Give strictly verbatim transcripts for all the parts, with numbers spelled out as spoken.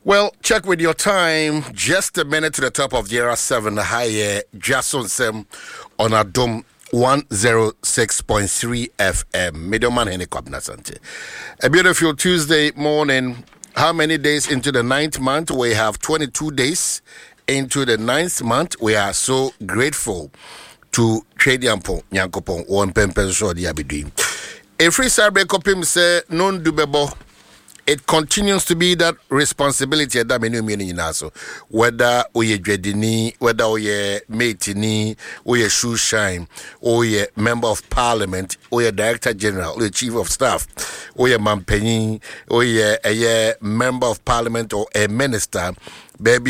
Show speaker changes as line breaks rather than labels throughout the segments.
Well, check with your time. Just a minute to the top of the era seven. Hi, Jason Sem on a dome one oh six point three F M. Middleman Hene Kwabnasante. A beautiful Tuesday morning. How many days into the ninth month? We have twenty-two days into the ninth month. We are so grateful to Chediampo Nyankopon one pempen so the abidin. A free sabre copim say non dubebo. It continues to be that responsibility that many meaning also. Whether we dreadini, whether we mate ni, we shoe shine, or we member of parliament, or a director general, or chief of staff, or a mampenny, or a member of parliament or a minister. Baby,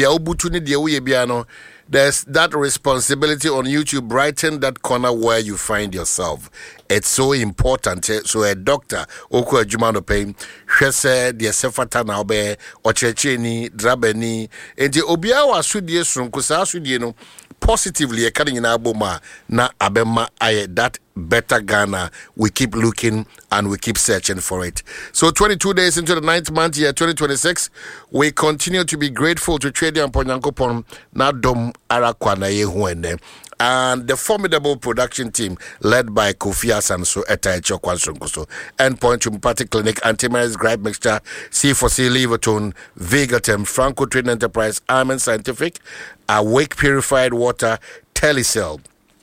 there's that responsibility on YouTube. Brighten that corner where you find yourself. It's so important. So a doctor, Oku Ajumano Pain, Shese, the Sefata Naube, Ochecheni, Drabeni, and the Obiawa Sudies from Kusa Sudieno, positively a cutting in Aboma, na Abema Aye, that better Ghana. We keep looking and we keep searching for it. So twenty-two days into the ninth month, year twenty twenty-six, we continue to be grateful to Trading Ponyankopon, na Dom Arakwana Yehuene. And the formidable production team led by Kofi Asanso, Eta Echokwansonkoso, Endpoint Homeopathic Clinic, Antivirus Gripe Mixture, C four C Leverton, Vegatem, Franco Trading Enterprise, Armin Scientific, Awake Purified Water, Telecell,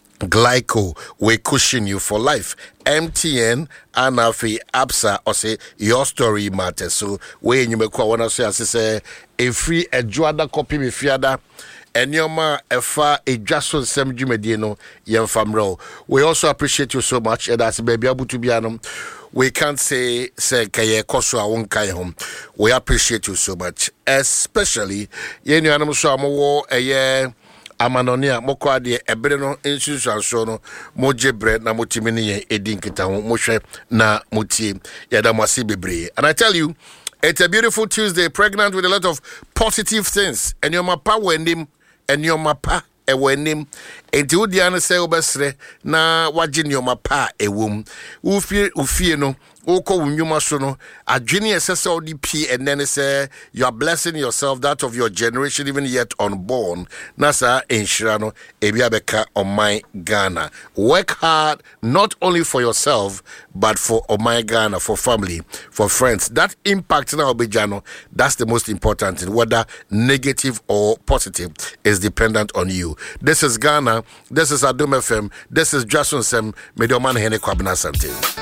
Glyco, we cushion you for life. M T N, Anafi, Absa, or say your story matters. So, when you make one of say, a free, a juada copy, me fiada. And Yoma Efa a Jason Sem Jumedino Yem Famro. We also appreciate you so much, and that's baby Abu Tubianum. We can't say say Kaye Koswa won't kai home. We appreciate you so much, especially Yenu Anamuso Amowo a year Amanonia Mokwa de Ebreno institution sono moje bread na mutimini edinkita moshe na muti yadamwasi bebre. And I tell you, it's a beautiful Tuesday, pregnant with a lot of positive things. And your mapa wendim, and your mapa e wendim. And you diana say obesre na wajin your mapa e womb. Ufi ufi no. Oko unyuma sono adwini esese odi p and then say you are blessing yourself, that of your generation even yet unborn. Nasa inshirano ebiabeka on my Ghana. Work hard not only for yourself but for oh my Ghana, for family, for friends. That impact now Obijano, that's the most important thing. Whether negative or positive is dependent on you. This is Ghana. This is Adom F M. This is Jason Sem. Medoman Hene Kwabna Sante.